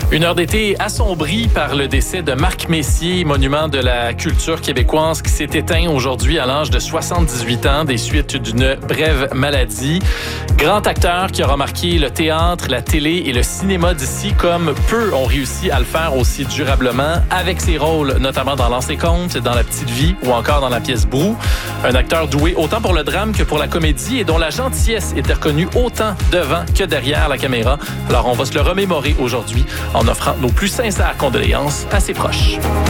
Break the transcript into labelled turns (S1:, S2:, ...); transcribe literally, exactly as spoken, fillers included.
S1: Une heure d'été assombrie par le décès de Marc Messier, monument de la culture québécoise qui s'est éteint aujourd'hui à l'âge de soixante-dix-huit ans des suites d'une brève maladie. Grand acteur qui aura marqué le théâtre, la télé et le cinéma d'ici comme peu ont réussi à le faire aussi durablement avec ses rôles notamment dans L'Anse et Compte, dans La Petite Vie ou encore dans la pièce Brou. Un acteur doué autant pour le drame que pour la comédie et dont la gentillesse était reconnue autant devant que derrière la caméra. Alors on va se le remémorer aujourd'hui en offrant nos plus sincères condoléances à ses proches.